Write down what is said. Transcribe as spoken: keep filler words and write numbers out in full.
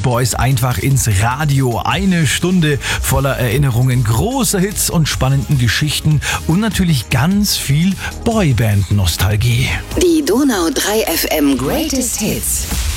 Boys einfach ins Radio. Eine Stunde voller Erinnerungen, großer Hits und spannenden Geschichten und natürlich ganz viel Boyband-Nostalgie. Die Donau drei F M Greatest Hits.